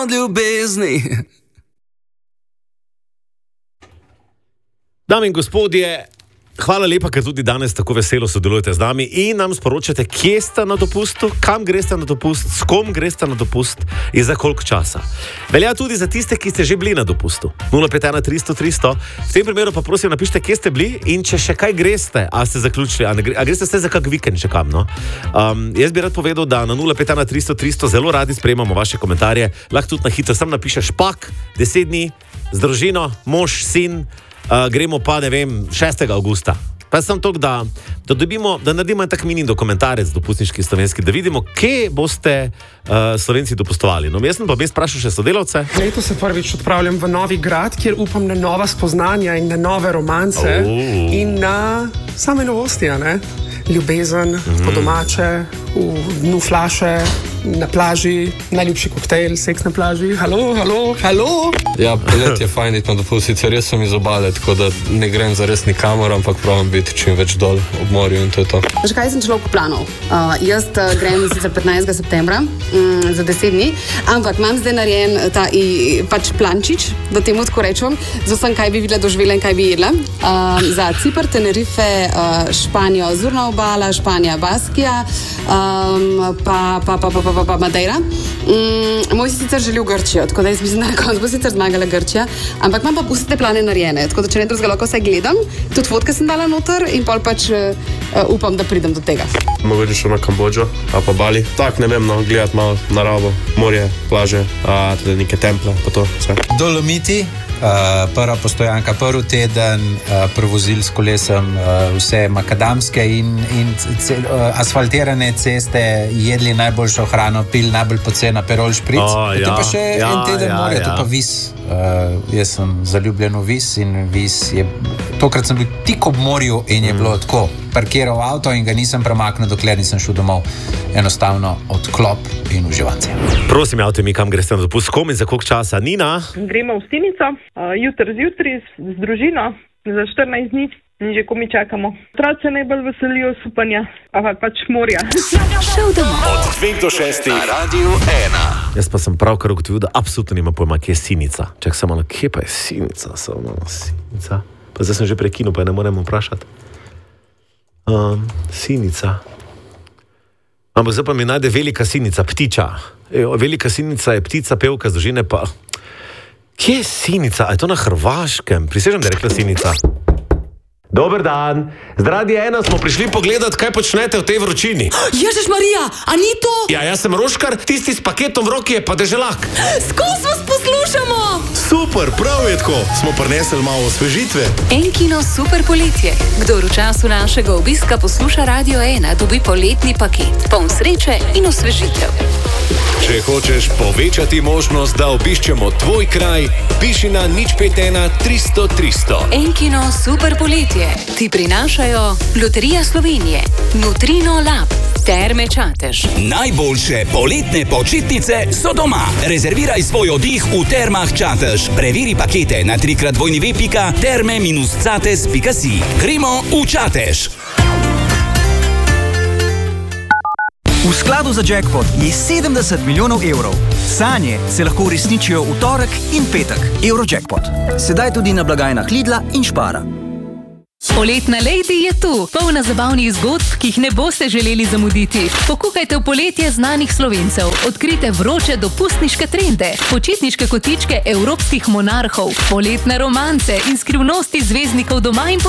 od ljubezni. Dame in gospodje, hvala lepa, ker tudi danes tako veselo sodelujete z nami in nam sporočate, kje ste na dopustu, kam greste na dopust, s kom greste na dopust in za koliko časa. Velja tudi za tiste, ki ste že bili na dopustu. 051 300 300. V tem primeru pa prosim napišite, kje ste bili in če še kaj greste, a ste zaključili, a greste ste za kak vikend še kam, no? Jaz bi rad povedal, da na 051 300 300 zelo radi sprejemamo vaše komentarje. Lahko tudi na hitro sam napišeš pak, 10 dni, z družino, mož, sin, gremo pa, ne vem, 6. augusta. Pa sem to, da naredimo en tak mini dokumentarec dopustniški slovenski, da vidimo, kje boste Slovenci dopustovali. No, jaz sem pa sprašal še sodelavce. Leto se prvič odpravljam v Novi Grad, kjer upam na nova spoznanja in na nove romance in na same novosti, ne? Ljubezen, po domače, v dnu flaše, na plaži, najljubši koktejl, seks na plaži. Halo, halo, halo! Ja, polet je fajn iti na dopust, sicer res sem iz obale, tako da ne grem za res nikamor, ampak pravim biti čim več dol ob morju in to je to. Zakaj sem človek planov? Jaz grem sicer 15. septembra za 10 dni, ampak imam zdaj narejen ta pač plančič, da temu tako rečem, z vsem, kaj bi videla, doživela in kaj bi jedla. Za Cipr, Tenerife, Španijo, Azurna obala, Španija, Baskija, pa Madeira. Moj si sicer želi v Grčijo, tako da jaz mislim, da na koncu bo sicer zmagala Grčija, ampak imam pa vse te plane narejene, tako da če ne drugega lahko vse gledam, tudi fotke sem dala noter in pol pač upam, da pridem do tega. Mogoče šel na Kambodžo, a pa Bali. Tak, ne vem, no, gledati malo naravo, morje, plaže, tudi neke temple, pa to vse. Dolomiti, prva postojanka, prvi teden, prevozili s kolesem vse makadamske in asfaltirane ceste, jedli najboljšo hrano, pil najbolj pocena Perol špric. Potem pa še en teden morja, to pa Vis. Jaz sem zaljubljen v Vis in Vis je... Tokrat sem bil tik ob morju in je bilo tako. Parkiral avto in ga nisem premaknil, dokler nisem šel domov. Enostavno odklop in uživanje. Prosim, javite mi, kam greste na dopust, s kom in za koliko časa. Nina? Gremo v Stinico, zjutraj z družino, za 14 dni in že ko mi čakamo. Otroci najbolj veselijo supanja, pač morja. Šel domov. Od 2 do 6 na Radiu 1. Jaz pa sem pravkar ugotovil, da absolutno nima pojma, kje je Sinica. Čak sem malo, kje pa je Sinica? Sinica. Pa zdaj sem že prekinil, pa ne morem vprašati. Sinica. Ampak zdaj pa mi najde velika sinica, ptiča. Velika sinica je ptica, pevka z družine, pa... Kje je Sinica? A je to na Hrvaškem? Prisežem, da je rekla Sinica. Dober dan. Z Radia 1 smo prišli pogledat, kaj počnete v tej vročini. Ježiš Marija, a ni to? Ja, jaz sem Roškar, tisti s paketom v roki je pa Deželak. Skos vas poslušamo! Super, prav je tako. Smo prinesli malo osvežitve. Enkino super poletje. Kdor v času našega obiska posluša Radio 1, dobi poletni paket. Poln sreče in osvežitev. Če hočeš povečati možnost, da obiščemo tvoj kraj, piši na 051 300 300. Enkino super poletje ti prinašajo Loterija Slovenije, Nutrino Lab, Terme Čatež. Najboljše poletne počitnice so doma. Rezerviraj svoj oddih v Termah Čatež. Preveri pakete na www.terme-cates.si. Gremo v Čatež. V skladu za jackpot je 70 milijonov evrov. Sanje se lahko uresničijo v torek in petek. Eurojackpot. Sedaj tudi na blagajnah Lidla in Spara. Poletna Lady je tu, polna zabavnih zgodb, ki jih ne boste želeli zamuditi. Pokukajte v poletje znanih Slovencev, odkrite vroče dopustniške trende, počitniške kotičke evropskih monarhov, poletne romance in skrivnosti zvezdnikov doma in